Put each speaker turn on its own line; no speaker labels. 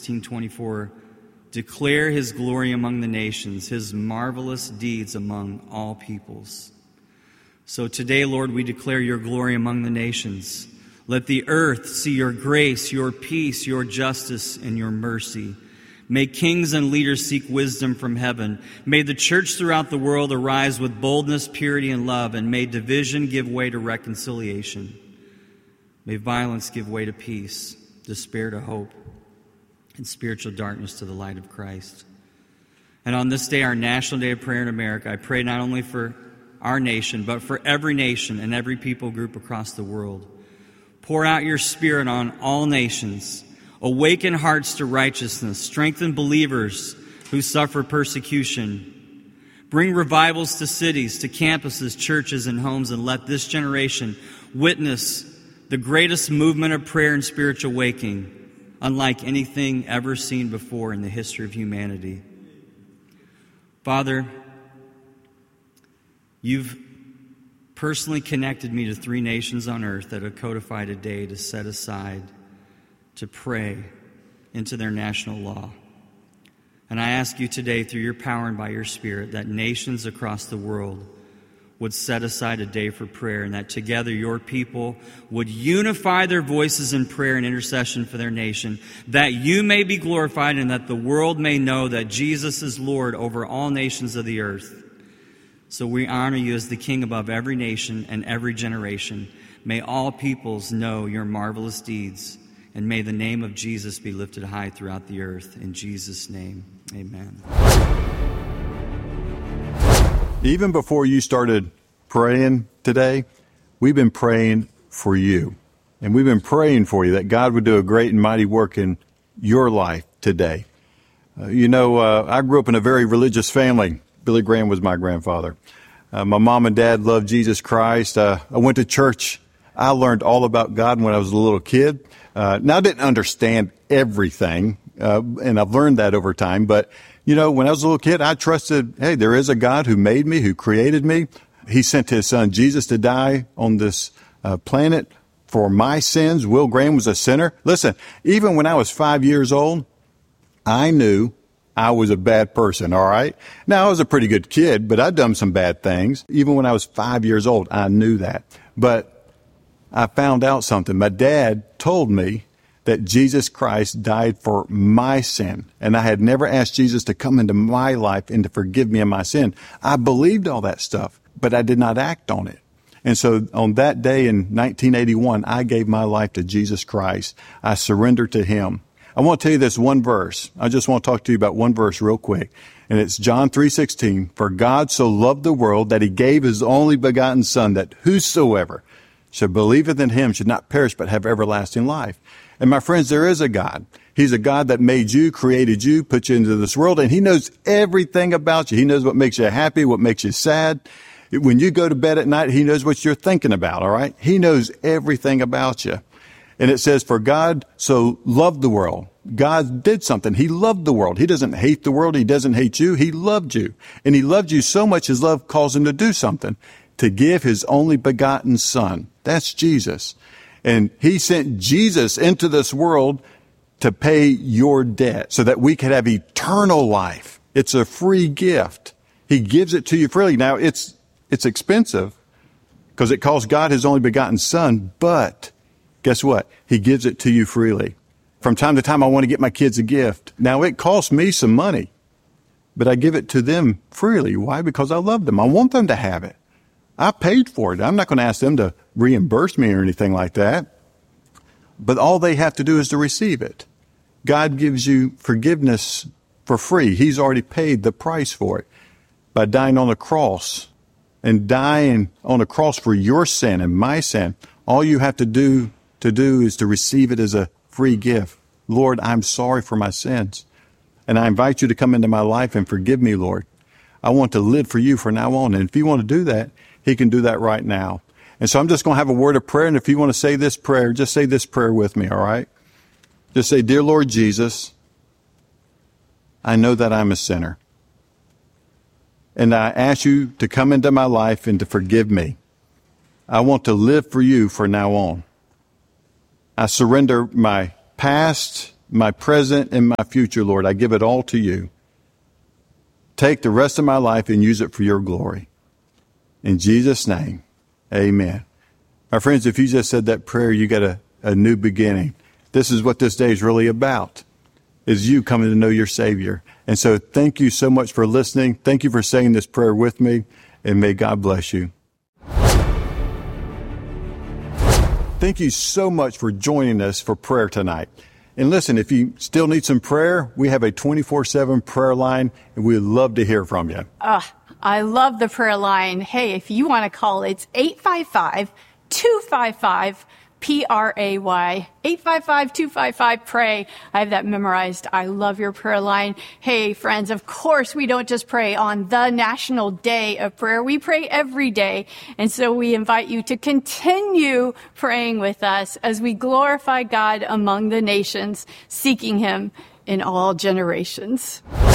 16:24, declare his glory among the nations, his marvelous deeds among all peoples. So today, Lord, we declare your glory among the nations. Let the earth see your grace, your peace, your justice, and your mercy. May kings and leaders seek wisdom from heaven. May the church throughout the world arise with boldness, purity, and love, and may division give way to reconciliation. May violence give way to peace, despair to hope, and spiritual darkness to the light of Christ. And on this day, our National Day of Prayer in America, I pray not only for our nation, but for every nation and every people group across the world. Pour out your Spirit on all nations. Awaken hearts to righteousness. Strengthen believers who suffer persecution. Bring revivals to cities, to campuses, churches, and homes, and let this generation witness the greatest movement of prayer and spiritual waking, unlike anything ever seen before in the history of humanity. Father, you've personally connected me to 3 nations on earth that have codified a day to set aside to pray into their national law. And I ask you today, through your power and by your Spirit, that nations across the world would set aside a day for prayer, and that together your people would unify their voices in prayer and intercession for their nation, that you may be glorified and that the world may know that Jesus is Lord over all nations of the earth. So we honor you as the King above every nation and every generation. May all peoples know your marvelous deeds, and may the name of Jesus be lifted high throughout the earth. In Jesus' name, amen.
Even before you started praying today, we've been praying for you. And we've been praying for you that God would do a great and mighty work in your life today. I grew up in a very religious family. Billy Graham was my grandfather. My mom and dad loved Jesus Christ. I went to church. I learned all about God when I was a little kid. Now, I didn't understand everything, and I've learned that over time. But, when I was a little kid, I trusted, hey, there is a God who made me, who created me. He sent his son Jesus to die on this planet for my sins. Will Graham was a sinner. Listen, even when I was 5 years old, I knew I was a bad person, all right? Now, I was a pretty good kid, but I'd done some bad things. Even when I was 5 years old, I knew that. But I found out something. My dad told me that Jesus Christ died for my sin, and I had never asked Jesus to come into my life and to forgive me of my sin. I believed all that stuff, but I did not act on it. And so on that day in 1981, I gave my life to Jesus Christ. I surrendered to him. I want to tell you this one verse. I just want to talk to you about one verse real quick. And it's John 3:16. For God so loved the world that he gave his only begotten Son, that whosoever shall believeth in him should not perish but have everlasting life. And my friends, there is a God. He's a God that made you, created you, put you into this world, and he knows everything about you. He knows what makes you happy, what makes you sad. When you go to bed at night, he knows what you're thinking about, all right? He knows everything about you. And it says, for God so loved the world. God did something. He loved the world. He doesn't hate the world. He doesn't hate you. He loved you. And he loved you so much, his love caused him to do something, to give his only begotten Son. That's Jesus. And he sent Jesus into this world to pay your debt so that we could have eternal life. It's a free gift. He gives it to you freely. Now, it's expensive because it costs God his only begotten Son, but guess what? He gives it to you freely. From time to time, I want to get my kids a gift. Now, it costs me some money, but I give it to them freely. Why? Because I love them. I want them to have it. I paid for it. I'm not going to ask them to reimburse me or anything like that. But all they have to do is to receive it. God gives you forgiveness for free. He's already paid the price for it by dying on the cross, and dying on a cross for your sin and my sin. All you have to do is to receive it as a free gift. Lord, I'm sorry for my sins, and I invite you to come into my life and forgive me, Lord. I want to live for you from now on. And if you want to do that, he can do that right now. And so I'm just going to have a word of prayer. And if you want to say this prayer, just say this prayer with me, all right? Just say, Dear Lord Jesus, I know that I'm a sinner. And I ask you to come into my life and to forgive me. I want to live for you from now on. I surrender my past, my present and my future, Lord. I give it all to you. Take the rest of my life and use it for your glory. In Jesus' name, amen. My friends, if you just said that prayer, you got a new beginning. This is what this day is really about, is you coming to know your Savior. And so thank you so much for listening. Thank you for saying this prayer with me, and may God bless you. Thank you so much for joining us for prayer tonight. And listen, if you still need some prayer, we have a 24/7 prayer line, and we'd love to hear from you.
I love the prayer line. Hey, if you want to call, it's 855-255-PRAY. 855-255-PRAY. I have that memorized. I love your prayer line. Hey, friends, of course, we don't just pray on the National Day of Prayer. We pray every day. And so we invite you to continue praying with us as we glorify God among the nations, seeking him in all generations.